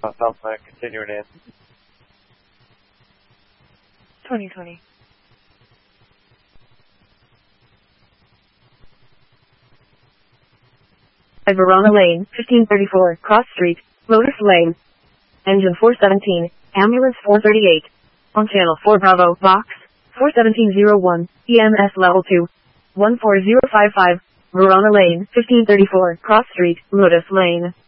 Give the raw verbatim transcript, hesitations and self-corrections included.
South Plant, continuing in. twenty twenty. At Verona Lane, fifteen thirty-four, Cross Street, Lotus Lane. Engine four seventeen, ambulance four thirty-eight. On channel four Bravo, box, four seventeen oh one, E M S level two, one four zero five five, Verona Lane, fifteen thirty-four, Cross Street, Lotus Lane.